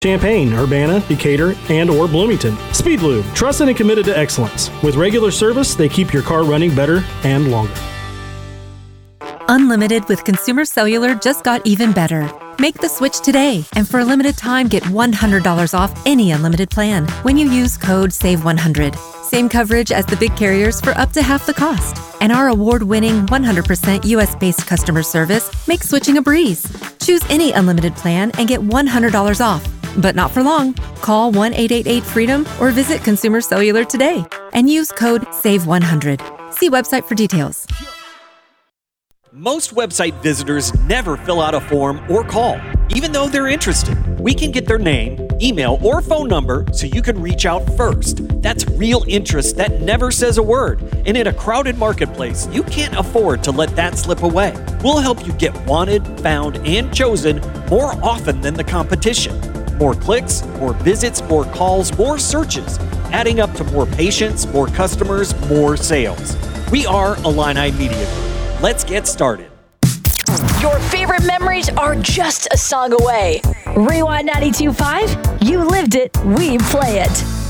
Champaign, Urbana, Decatur, and or Bloomington. Speed Lube, trusted and committed to excellence. With regular service, they keep your car running better and longer. Unlimited with Consumer Cellular just got even better. Make the switch today, and for a limited time, get $100 off any unlimited plan when you use code SAVE100. Same coverage as the big carriers for up to half the cost. And our award-winning 100% US-based customer service makes switching a breeze. Choose any unlimited plan and get $100 off. But not for long. Call 1-888-FREEDOM or visit Consumer Cellular today and use code SAVE100. See website for details. Most website visitors never fill out a form or call, even though they're interested. We can get their name, email, or phone number so you can reach out first. That's real interest that never says a word. And in a crowded marketplace, you can't afford to let that slip away. We'll help you get wanted, found, and chosen more often than the competition. More clicks, more visits, more calls, more searches, adding up to more patients, more customers, more sales. We are Illini Media Group. Let's get started. Your favorite memories are just a song away. Rewind 92.5, you lived it, we play it.